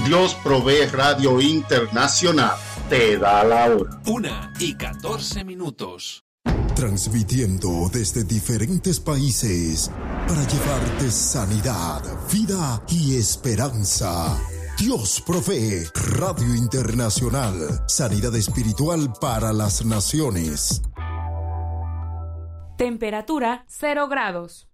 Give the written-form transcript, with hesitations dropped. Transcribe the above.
Dios Provee Radio Internacional te da la hora. 1:14. Transmitiendo desde diferentes países para llevarte sanidad, vida y esperanza. Dios Provee Radio Internacional. Sanidad espiritual para las naciones. Temperatura 0 grados.